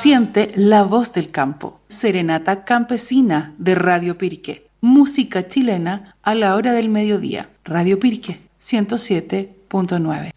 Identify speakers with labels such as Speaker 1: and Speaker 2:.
Speaker 1: Siente la voz del campo. Serenata campesina de Radio Pirque. Música chilena a la hora del mediodía. Radio Pirque 107.9.